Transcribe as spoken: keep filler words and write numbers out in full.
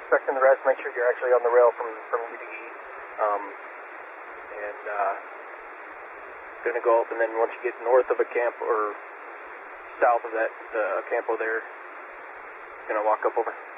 expecting the rest, make sure you're actually on the rail from, from U D E. Um, and uh, going to go up, and then once you get north of a camp or south of that uh, campo there, going to walk up over.